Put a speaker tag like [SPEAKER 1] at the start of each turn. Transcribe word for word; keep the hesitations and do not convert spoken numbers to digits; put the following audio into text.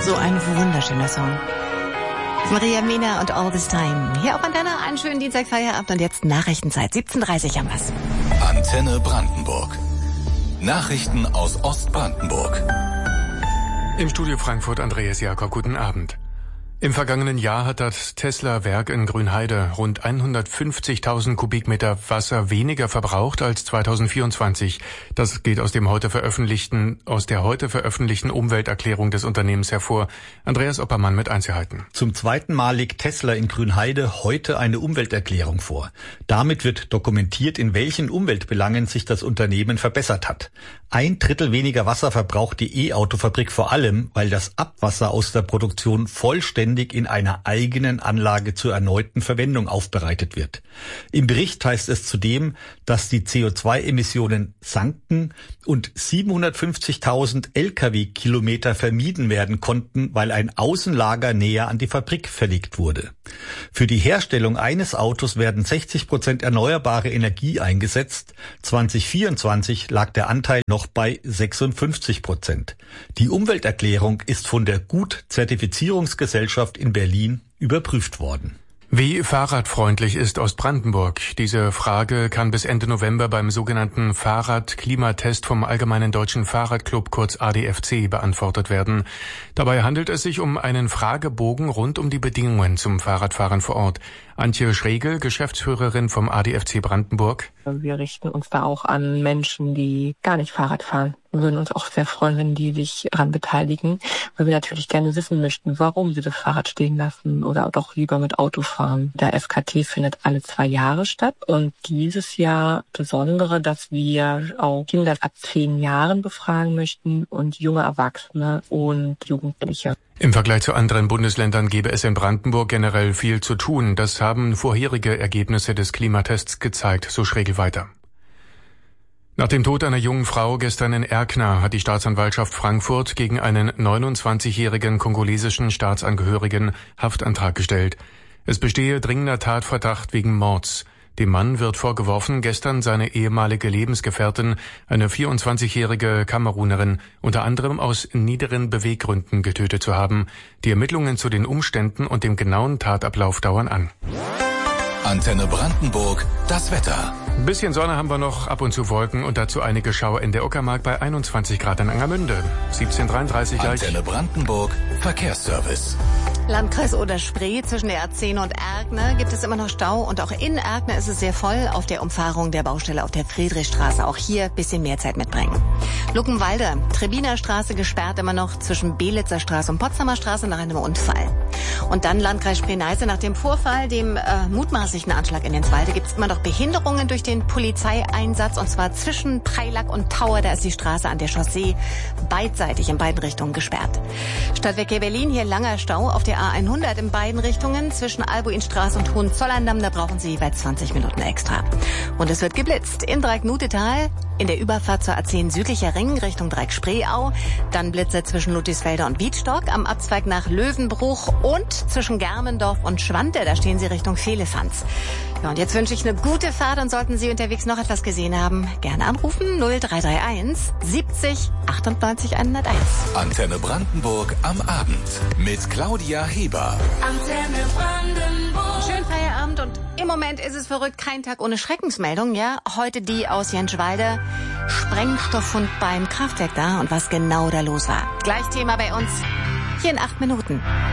[SPEAKER 1] So ein wunderschöner Song. Maria Mena und All This Time. Hier auf Antenne, einen schönen Dienstagfeierabend und jetzt Nachrichtenzeit. siebzehn Uhr dreißig haben wir's.
[SPEAKER 2] Antenne Brandenburg. Nachrichten aus Ostbrandenburg.
[SPEAKER 3] Im Studio Frankfurt Andreas Jakob, guten Abend. Im vergangenen Jahr hat das Tesla-Werk in Grünheide rund hundertfünfzigtausend Kubikmeter Wasser weniger verbraucht als zweitausendvierundzwanzig. Das geht aus dem heute veröffentlichten, aus der heute veröffentlichten Umwelterklärung des Unternehmens hervor. Andreas Oppermann mit Einzelheiten.
[SPEAKER 4] Zum zweiten Mal legt Tesla in Grünheide heute eine Umwelterklärung vor. Damit wird dokumentiert, in welchen Umweltbelangen sich das Unternehmen verbessert hat. Ein Drittel weniger Wasser verbraucht die E-Auto-Fabrik vor allem, weil das Abwasser aus der Produktion vollständig in einer eigenen Anlage zur erneuten Verwendung aufbereitet wird. Im Bericht heißt es zudem, dass die C O zwei Emissionen sanken und siebenhundertfünfzigtausend L K W-Kilometer vermieden werden konnten, weil ein Außenlager näher an die Fabrik verlegt wurde. Für die Herstellung eines Autos werden sechzig Prozent erneuerbare Energie eingesetzt. zweitausendvierundzwanzig lag der Anteil noch bei sechsundfünfzig Prozent. Die Umwelterklärung ist von der Gut-Zertifizierungsgesellschaft in Berlin überprüft worden.
[SPEAKER 3] Wie fahrradfreundlich ist Ostbrandenburg? Diese Frage kann bis Ende November beim sogenannten Fahrrad-Klimatest vom Allgemeinen Deutschen Fahrradclub, kurz A D F C, beantwortet werden. Dabei handelt es sich um einen Fragebogen rund um die Bedingungen zum Fahrradfahren vor Ort. Antje Schregel, Geschäftsführerin vom A D F C Brandenburg.
[SPEAKER 5] Wir richten uns da auch an Menschen, die gar nicht Fahrrad fahren. Wir würden uns auch sehr freuen, wenn die sich daran beteiligen, weil wir natürlich gerne wissen möchten, warum sie das Fahrrad stehen lassen oder doch lieber mit Auto fahren. Der F K T findet alle zwei Jahre statt und dieses Jahr besondere, dass wir auch Kinder ab zehn Jahren befragen möchten und junge Erwachsene und Jugendliche.
[SPEAKER 3] Im Vergleich zu anderen Bundesländern gäbe es in Brandenburg generell viel zu tun. Das haben vorherige Ergebnisse des Klimatests gezeigt, so Schregel weiter. Nach dem Tod einer jungen Frau gestern in Erkner hat die Staatsanwaltschaft Frankfurt gegen einen neunundzwanzigjährigen kongolesischen Staatsangehörigen Haftantrag gestellt. Es bestehe dringender Tatverdacht wegen Mords. Dem Mann wird vorgeworfen, gestern seine ehemalige Lebensgefährtin, eine vierundzwanzigjährige Kamerunerin, unter anderem aus niederen Beweggründen getötet zu haben. Die Ermittlungen zu den Umständen und dem genauen Tatablauf dauern an.
[SPEAKER 2] Antenne Brandenburg, das Wetter.
[SPEAKER 3] Ein bisschen Sonne haben wir noch, ab und zu Wolken und dazu einige Schauer in der Uckermark bei einundzwanzig Grad in Angermünde. siebzehn Uhr dreiunddreißig gleich.
[SPEAKER 2] Antenne Brandenburg, Verkehrsservice.
[SPEAKER 1] Landkreis Oder-Spree zwischen der A zehn und Erkner gibt es immer noch Stau und auch in Erkner ist es sehr voll auf der Umfahrung der Baustelle auf der Friedrichstraße. Auch hier ein bisschen mehr Zeit mitbringen. Luckenwalde, Trebiner Straße gesperrt immer noch zwischen Belitzer Straße und Potsdamer Straße nach einem Unfall. Und dann Landkreis Spree-Neiße nach dem Vorfall, dem äh, mutmaßlichen Anschlag in Enzwalde, gibt es immer noch Behinderungen durch den Polizeieinsatz und zwar zwischen Preilack und Tauer. Da ist die Straße an der Chaussee beidseitig in beiden Richtungen gesperrt. Stadtverkehr Berlin, hier langer Stau auf der A hundert in beiden Richtungen zwischen Albuinstraße und Hohenzollern-Damm. Da brauchen Sie jeweils zwanzig Minuten extra. Und es wird geblitzt in Dreieck-Nutetal, in der Überfahrt zur A zehn südlicher Ring Richtung Dreieck-Spreeau, dann Blitze zwischen Ludwigsfelder und Wiedstock, am Abzweig nach Löwenbruch und zwischen Germendorf und Schwante, da stehen Sie Richtung Vehlefanz. Ja, und jetzt wünsche ich eine gute Fahrt und sollten Sie unterwegs noch etwas gesehen haben, gerne anrufen null drei drei eins siebzig achtundneunzig hunderteins.
[SPEAKER 2] Antenne Brandenburg am Abend mit Claudia Heber.
[SPEAKER 1] Antenne Brandenburg. Schönen Feierabend und im Moment ist es verrückt, kein Tag ohne Schreckensmeldung, ja. Heute die aus Jenschwalde. Sprengstofffund beim Kraftwerk da und was genau da los war. Gleich Thema bei uns hier in acht Minuten.